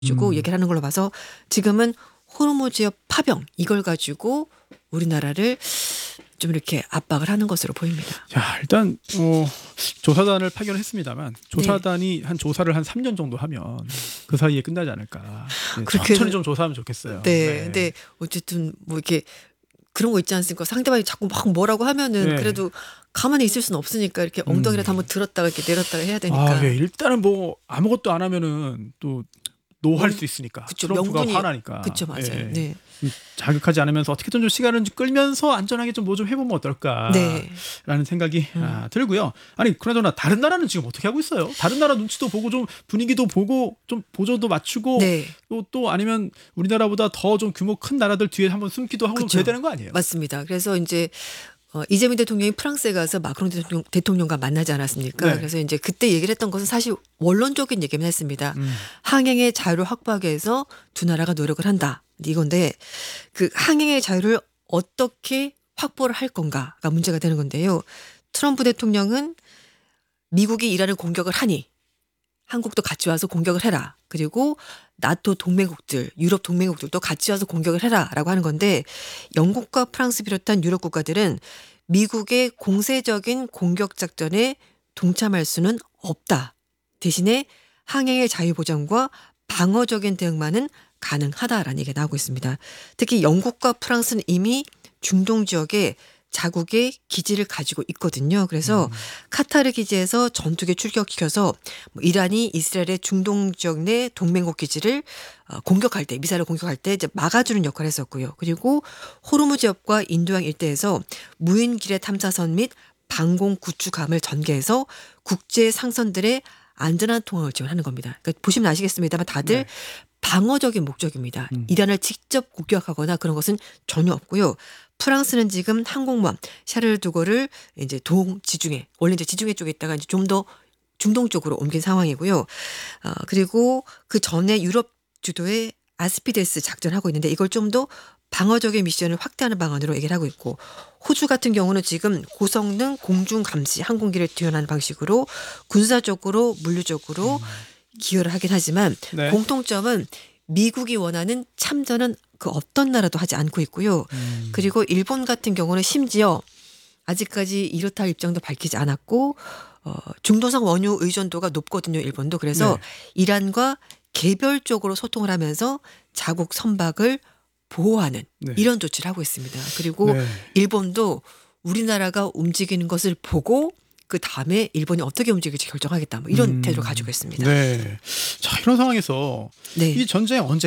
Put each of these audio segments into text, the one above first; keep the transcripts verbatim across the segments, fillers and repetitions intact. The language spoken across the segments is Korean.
주고 음. 얘기를 하는 걸로 봐서 지금은 호르무즈의 파병 이걸 가지고 우리나라를 좀 이렇게 압박을 하는 것으로 보입니다. 자, 일단 어, 조사단을 파견했습니다만 조사단이 네. 한 조사를 한 삼 년 정도 하면 그 사이에 끝나지 않을까. 네, 천천히 좀 조사하면 좋겠어요. 네, 네. 근데 어쨌든 뭐 이렇게 그런 거 있지 않습니까? 상대방이 자꾸 막 뭐라고 하면은 네. 그래도 가만히 있을 수는 없으니까 이렇게 엉덩이를 음. 한번 들었다가 이렇게 내렸다가 해야 되니까. 아, 네. 일단은 뭐 아무것도 안 하면은 또 노할 수 있으니까. 그쵸, 트럼프가 명분이, 화나니까. 그렇죠, 맞아요. 네. 네. 자극하지 않으면서 어떻게든 좀 시간을 좀 끌면서 안전하게 좀 뭐 좀 해보면 어떨까라는 네. 생각이 음. 아, 들고요. 아니 그나저나 다른 나라는 지금 어떻게 하고 있어요? 다른 나라 눈치도 보고 좀 분위기도 보고 좀 보조도 맞추고 네. 또, 또 아니면 우리나라보다 더 좀 규모 큰 나라들 뒤에 한번 숨기도 하고 그래야 되는 거 아니에요? 맞습니다. 그래서 이제 어, 이재명 대통령이 프랑스에 가서 마크롱 대통령, 대통령과 만나지 않았습니까? 네. 그래서 이제 그때 얘기를 했던 것은 사실 원론적인 얘기만 했습니다. 음. 항행의 자유를 확보하기 위해서 두 나라가 노력을 한다. 이건데 그 항행의 자유를 어떻게 확보를 할 건가가 문제가 되는 건데요. 트럼프 대통령은 미국이 이란을 공격을 하니 한국도 같이 와서 공격을 해라. 그리고 나토 동맹국들, 유럽 동맹국들도 같이 와서 공격을 해라라고 하는 건데 영국과 프랑스 비롯한 유럽 국가들은 미국의 공세적인 공격 작전에 동참할 수는 없다. 대신에 항해의 자유 보장과 방어적인 대응만은 가능하다라는 얘기가 나오고 있습니다. 특히 영국과 프랑스는 이미 중동 지역에 자국의 기지를 가지고 있거든요. 그래서 음. 카타르 기지에서 전투기 출격시켜서 뭐 이란이 이스라엘의 중동 지역 내 동맹국 기지를 공격할 때 미사일을 공격할 때 이제 막아주는 역할을 했었고요. 그리고 호르무즈협과 인도양 일대에서 무인기뢰 탐사선 및 방공 구축함을 전개해서 국제 상선들의 안전한 통항을 지원하는 겁니다. 그러니까 보시면 아시겠습니다만 다들 네. 방어적인 목적입니다. 음. 이란을 직접 공격하거나 그런 것은 전혀 없고요. 프랑스는 지금 항공모함 샤를드고를 이제 동지중해 원래 이제 지중해 쪽에 있다가 이제 좀 더 중동 쪽으로 옮긴 상황이고요. 어, 그리고 그 전에 유럽 주도의 아스피데스 작전하고 있는데 이걸 좀 더 방어적인 미션을 확대하는 방안으로 얘기를 하고 있고 호주 같은 경우는 지금 고성능 공중 감시 항공기를 지원하는 방식으로 군사적으로 물리적으로 음. 기여를 하긴 하지만 네. 공통점은 미국이 원하는 참전은 그 어떤 나라도 하지 않고 있고요. 음. 그리고 일본 같은 경우는 심지어 아직까지 이렇다 할 입장도 밝히지 않았고 어, 중도상 원유 의존도가 높거든요. 일본도. 그래서 네. 이란과 개별적으로 소통을 하면서 자국 선박을 보호하는 네. 이런 조치를 하고 있습니다. 그리고 네. 일본도 우리나라가 움직이는 것을 보고 그 다음에 일본이 어떻게 움직일지 결정하겠다. 뭐 이런 음. 태도를 가지고 있습니다. 네. 자, 이런 상황에서 네. 이 전쟁 언제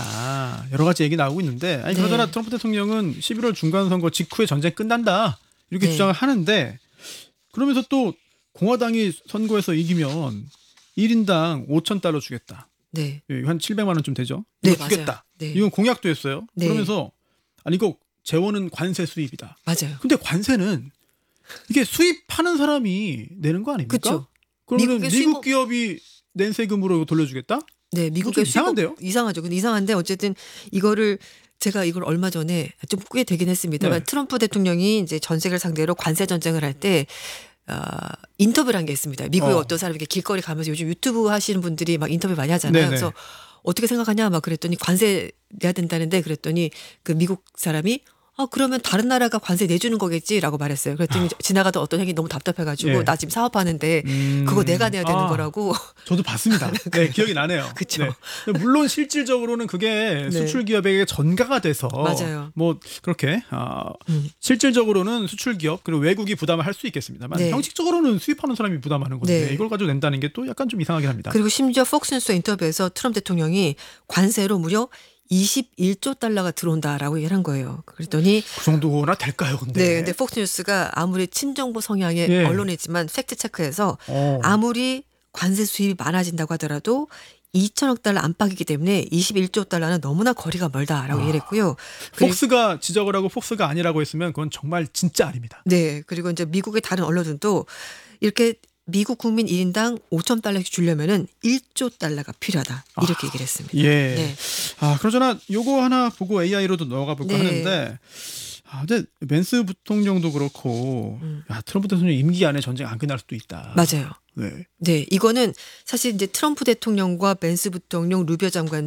끝나냐 여러 가지 얘기 나오고 있는데 아니 그러잖아 네. 트럼프 대통령은 십일월 중간선거 직후에 전쟁 끝난다 이렇게 네. 주장을 하는데 그러면서 또 공화당이 선거에서 이기면 일 인당 오천 달러 주겠다. 네. 한 칠백만 원쯤 되죠. 이거 네, 주겠다. 네. 이건 공약도 했어요. 네. 그러면서 아니 이거 재원은 관세 수입이다. 맞아요. 근데 관세는 이게 수입하는 사람이 내는 거 아닙니까? 그렇죠. 그러면 미국 수입... 기업이 낸 세금으로 돌려주겠다? 네, 미국의 이상한데요? 이상하죠. 근데 이상한데 어쨌든 이거를 제가 이걸 얼마 전에 좀 꽤 되긴 했습니다만 네. 트럼프 대통령이 이제 전 세계를 상대로 관세 전쟁을 할 때 어, 인터뷰를 한 게 있습니다. 미국의 어. 어떤 사람이 길거리 가면서 요즘 유튜브 하시는 분들이 막 인터뷰 많이 하잖아요. 네네. 그래서 어떻게 생각하냐 막 그랬더니 관세 내야 된다는데 그랬더니 그 미국 사람이 아, 그러면 다른 나라가 관세 내주는 거겠지라고 말했어요. 그랬더니 아. 지나가던 어떤 행위 너무 답답해가지고 예. 나 지금 사업하는데 음. 그거 내가 내야 되는 아. 거라고. 저도 봤습니다. 네, 기억이 나네요. 그렇죠. 네. 물론 실질적으로는 그게 네. 수출 기업에게 전가가 돼서 맞아요. 뭐 그렇게 어, 음. 실질적으로는 수출 기업 그리고 외국이 부담을 할 수 있겠습니다만 네. 형식적으로는 수입하는 사람이 부담하는 건데 네. 이걸 가지고 낸다는 게 또 약간 좀 이상하긴 합니다. 그리고 심지어 폭스뉴스 인터뷰에서 트럼프 대통령이 관세로 무려 이십일조 달러가 들어온다라고 얘기를 한 거예요. 그랬더니 그 정도나 될까요, 근데? 네, 근데 폭스뉴스가 아무리 친정부 성향의 예. 언론이지만 팩트 체크해서 어. 아무리 관세 수입이 많아진다고 하더라도 이천억 달러 안팎이기 때문에 이십일조 달러는 너무나 거리가 멀다라고 아. 얘기를 했고요. 폭스가 지적을 하고 폭스가 아니라고 했으면 그건 정말 진짜 아닙니다. 네, 그리고 이제 미국의 다른 언론들도 이렇게 미국 국민 일 인당 오천 달러씩 주려면은 일조 달러가 필요하다. 이렇게 아, 얘기를 했습니다. 예. 네. 아, 그러잖아. 요거 하나 보고 에이아이로도 넣어가 볼까 네. 하는데 아, 근데 벤스 부통령도 그렇고 음. 야, 트럼프 대통령 임기 안에 전쟁 안 끝날 수도 있다. 맞아요. 네. 네, 이거는 사실 이제 트럼프 대통령과 벤스 부통령, 루비오 장관